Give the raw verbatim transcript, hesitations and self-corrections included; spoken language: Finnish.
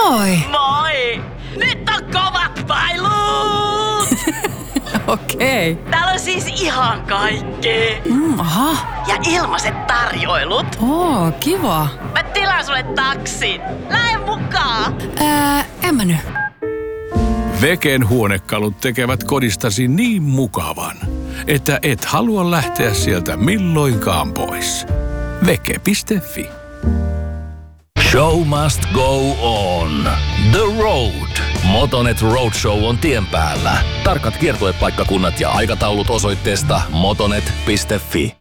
Moi! Moi! Nyt on kovat pailut! Okei. Okay. Täällä on siis ihan kaikki. Mm, aha. Ja ilmaiset tarjoilut. Oo, kiva. Mä tilaan sulle taksin. Lähde mukaan. Ää, en mä nyt. Veken huonekalut tekevät kodistasi niin mukavan, että et halua lähteä sieltä milloinkaan pois. Veke piste fi. Show must go on. The Road. Motonet Roadshow on tien päällä. Tarkat kiertuepaikkakunnat ja aikataulut osoitteesta motonet piste fi.